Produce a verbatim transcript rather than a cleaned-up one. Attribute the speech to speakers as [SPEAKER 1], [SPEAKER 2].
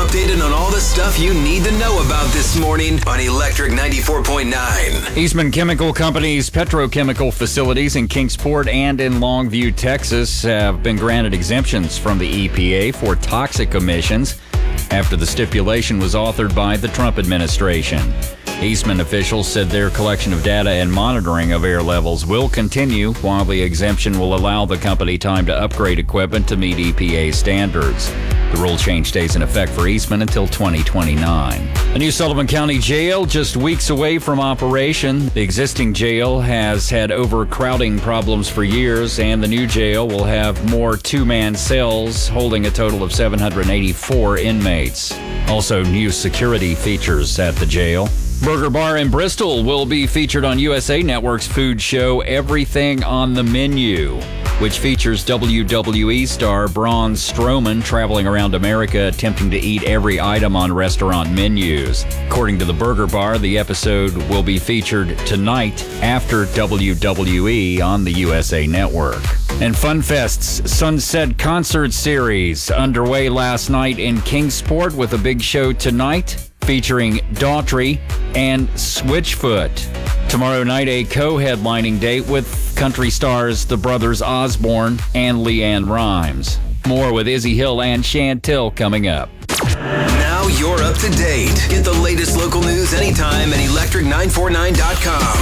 [SPEAKER 1] updated on all the stuff you need to know about this morning on Electric ninety-four point nine.
[SPEAKER 2] Eastman Chemical Company's petrochemical facilities in Kingsport and in Longview, Texas, have been granted exemptions from the E P A for toxic emissions after the stipulation was authored by the Trump administration. Eastman officials said their collection of data and monitoring of air levels will continue, while the exemption will allow the company time to upgrade equipment to meet E P A standards. The rule change stays in effect for Eastman until twenty twenty-nine. A new Sullivan County jail just weeks away from operation. The existing jail has had overcrowding problems for years, and the new jail will have more two-man cells holding a total of seven hundred eighty-four inmates. Also, new security features at the jail. Burger Bar in Bristol will be featured on U S A Network's food show Everything on the Menu, which features W W E star Braun Strowman traveling around America attempting to eat every item on restaurant menus. According to the Burger Bar, the episode will be featured tonight after W W E on the U S A Network. And FunFest's Sunset Concert Series underway last night in Kingsport with a big show tonight featuring Daughtry and Switchfoot. Tomorrow night, a co-headlining date with country stars the brothers Osborne and LeAnn Rimes. More with Izzy Hill and Chantel coming up.
[SPEAKER 1] Now you're up to date. Get the latest local news anytime at electric nine forty-nine dot com.